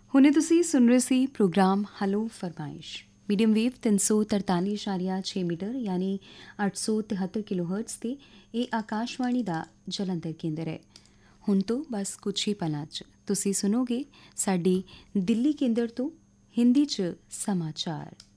ਹੁਣੇ ਤੁਸੀਂ ਸੁਣ ਰਹੇ ਸੀ programme hello ਫਰਮਾਇਸ਼ medium wave 343.6 metre ਯਾਨੀ 873 ਕਿਲੋਹਰਟਜ਼ ਤੇ ਇਹ ਆਕਾਸ਼ਵਾਣੀ ਦਾ ਜਲੰਧਰ ਕੇਂਦਰ ਹੈ। ਹੁਣ ਤੋਂ ਬਸ ਕੁਝ ਹੀ ਪਲਾਂ 'ਚ ਤੁਸੀਂ ਸੁਣੋਗੇ ਸਾਡੀ ਦਿੱਲੀ ਕੇਂਦਰ ਤੋਂ ਹਿੰਦੀ 'ਚ ਸਮਾਚਾਰ।